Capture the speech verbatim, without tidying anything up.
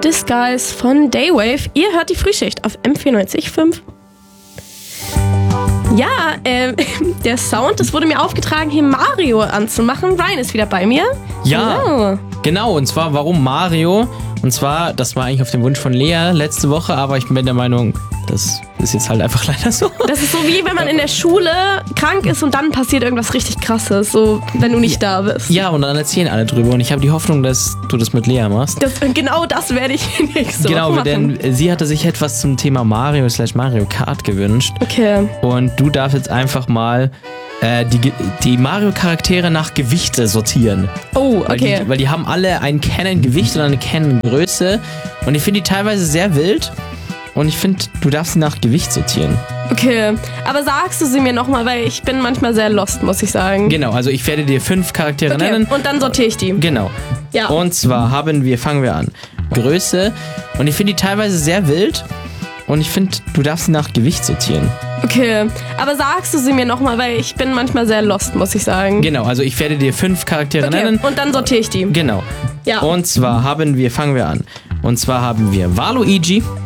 Disguise von Daywave. Ihr hört die Frühschicht auf M vierundneunzig Komma fünf. Ja, äh, der Sound, das wurde mir aufgetragen, hier Mario anzumachen. Ryan ist wieder bei mir. Ja, Hello. Genau. Und zwar, warum Mario? Und zwar, das war eigentlich auf den Wunsch von Lea letzte Woche, aber ich bin der Meinung, das ist jetzt halt einfach leider so. Das ist so wie, wenn man in der Schule krank ist und dann passiert irgendwas richtig Krasses, so wenn du nicht ja, da bist. Ja, und dann erzählen alle drüber. Und ich habe die Hoffnung, dass du das mit Lea machst. Das, genau das werde ich nächste genau, Woche machen. Denn sie hatte sich etwas zum Thema Mario slash Mario Kart gewünscht. Okay. Und du darfst jetzt einfach mal äh, die, die Mario-Charaktere nach Gewichte sortieren. Oh, Weil okay. die, weil die haben alle ein Canon-Gewicht und eine Canon-Größe. Und ich finde die teilweise sehr wild. Und ich finde, du darfst sie nach Gewicht sortieren. Okay, aber sagst du sie mir nochmal, weil ich bin manchmal sehr lost, muss ich sagen. Genau, also ich werde dir fünf Charaktere Okay, nennen. und dann sortiere ich die. Genau. Ja. Und zwar haben wir, fangen wir an, Größe. Und ich finde die teilweise sehr wild. Und ich finde, du darfst sie nach Gewicht sortieren. Okay, aber sagst du sie mir nochmal, weil ich bin manchmal sehr lost, muss ich sagen. Genau, also ich werde dir fünf Charaktere Okay, nennen. und dann sortiere ich die. Genau. Ja. Und zwar haben wir, fangen wir an. Und zwar haben wir Waluigi,